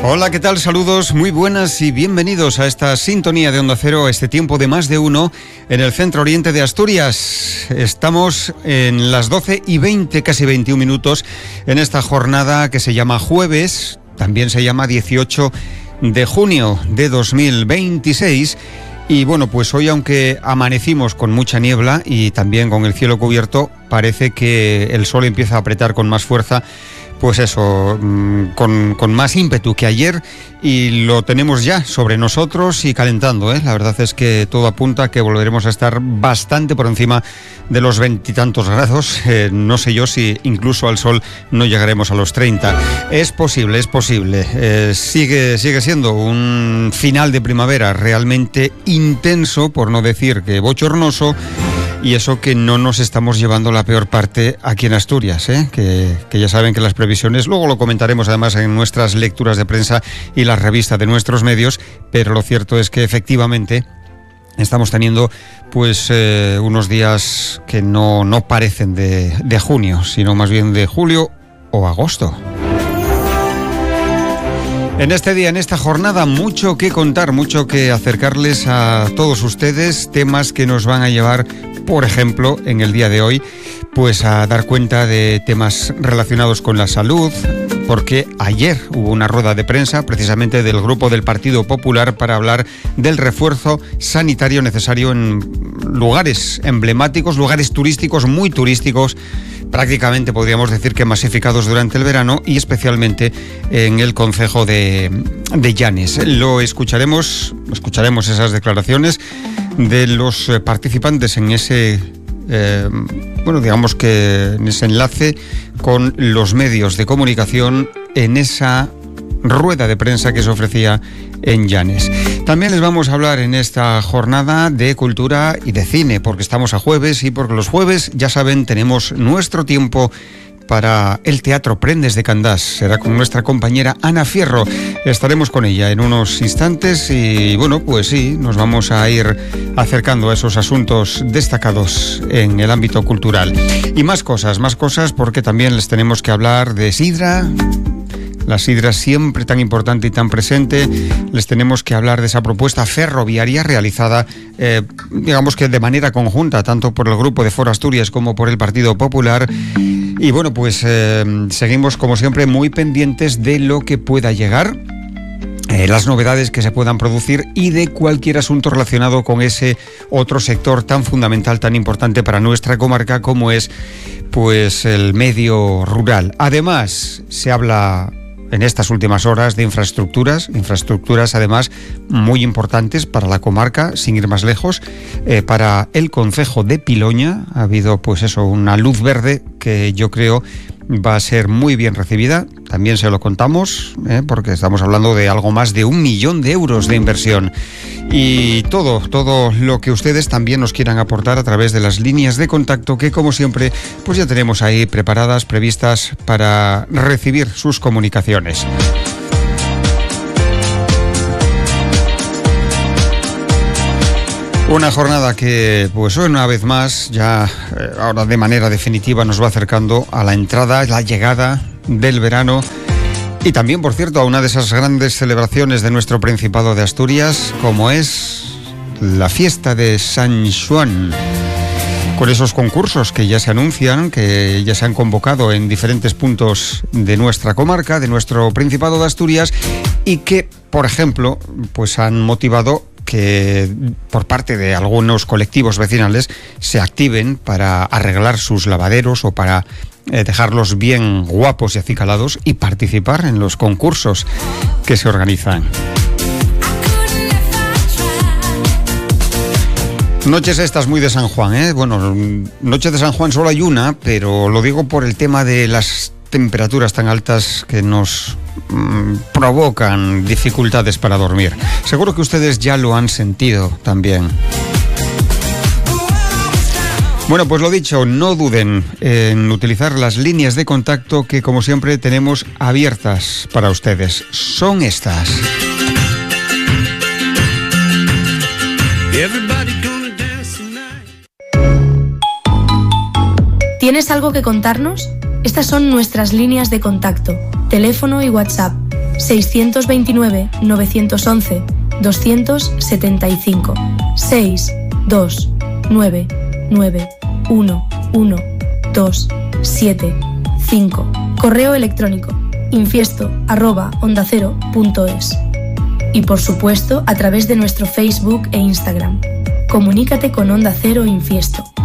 Hola, ¿qué tal? Saludos, muy buenas y bienvenidos a esta sintonía de Onda Cero, a este tiempo de más de uno en el centro oriente de Asturias. Estamos en las 12:20, casi 21 minutos, en esta jornada que se llama jueves, también se llama 18 de junio de 2026. Y bueno, pues hoy, aunque amanecimos con mucha niebla y también con el cielo cubierto, parece que el sol empieza a apretar con más fuerza. Pues eso, con más ímpetu que ayer, y lo tenemos ya sobre nosotros y calentando, ¿eh? La verdad es que todo apunta a que volveremos a estar bastante por encima de los 20 y tantos grados. No sé yo si incluso al sol no llegaremos a los 30. Es posible, es posible. Sigue siendo un final de primavera realmente intenso, por no decir que bochornoso. Y eso que no nos estamos llevando la peor parte aquí en Asturias, ¿eh? Que ya saben que las previsiones, luego lo comentaremos además en nuestras lecturas de prensa y las revistas de nuestros medios, pero lo cierto es que efectivamente estamos teniendo pues unos días que no parecen de junio, sino más bien de julio o agosto. En este día, en esta jornada, mucho que contar, mucho que acercarles a todos ustedes, temas que nos van a llevar, por ejemplo, en el día de hoy, pues a dar cuenta de temas relacionados con la salud, porque ayer hubo una rueda de prensa precisamente del grupo del Partido Popular para hablar del refuerzo sanitario necesario en lugares emblemáticos, lugares turísticos, muy turísticos, prácticamente podríamos decir que masificados durante el verano, y especialmente en el concejo de Llanes. Escucharemos esas declaraciones de los participantes en ese digamos que en ese enlace con los medios de comunicación en esa rueda de prensa que se ofrecía en Llanes. También les vamos a hablar en esta jornada de cultura y de cine, porque estamos a jueves y porque los jueves, ya saben, tenemos nuestro tiempo para el Teatro Prendes de Candás. Será con nuestra compañera Ana Fierro. Estaremos con ella en unos instantes y bueno, pues sí, nos vamos a ir acercando a esos asuntos destacados en el ámbito cultural. Y más cosas, porque también les tenemos que hablar de sidra. La sidra siempre tan importante y tan presente. Les tenemos que hablar de esa propuesta ferroviaria realizada, digamos que de manera conjunta, tanto por el Grupo de Foro Asturias como por el Partido Popular. Y bueno, pues seguimos como siempre muy pendientes de lo que pueda llegar, las novedades que se puedan producir y de cualquier asunto relacionado con ese otro sector tan fundamental, tan importante para nuestra comarca como es pues el medio rural. Además, se habla en estas últimas horas de infraestructuras además muy importantes para la comarca, sin ir más lejos, para el concejo de Piloña. Ha habido pues eso, una luz verde que yo creo va a ser muy bien recibida. También se lo contamos, porque estamos hablando de algo más de 1 millón de euros de inversión. Y todo lo que ustedes también nos quieran aportar a través de las líneas de contacto que, como siempre, pues ya tenemos ahí preparadas, previstas para recibir sus comunicaciones. Una jornada que, pues una vez más, ya ahora de manera definitiva nos va acercando a la entrada, la llegada del verano. Y también, por cierto, a una de esas grandes celebraciones de nuestro Principado de Asturias, como es la fiesta de San Xoán, con esos concursos que ya se anuncian, que ya se han convocado en diferentes puntos de nuestra comarca, de nuestro Principado de Asturias, y que, por ejemplo, pues han motivado que por parte de algunos colectivos vecinales se activen para arreglar sus lavaderos o para dejarlos bien guapos y acicalados y participar en los concursos que se organizan. Noches estas muy de San Juan, ¿eh? Bueno, noches de San Juan solo hay una, pero lo digo por el tema de las temperaturas tan altas que nos provocan dificultades para dormir. Seguro que ustedes ya lo han sentido también. Bueno, pues lo dicho, no duden en utilizar las líneas de contacto que, como siempre, tenemos abiertas para ustedes. Son estas. ¿Tienes algo que contarnos? Estas son nuestras líneas de contacto, teléfono y WhatsApp. 629 911 275 629 911 275. Correo electrónico infiesto@ondacero.es. Y por supuesto a través de nuestro Facebook e Instagram. Comunícate con Onda Cero Infiesto.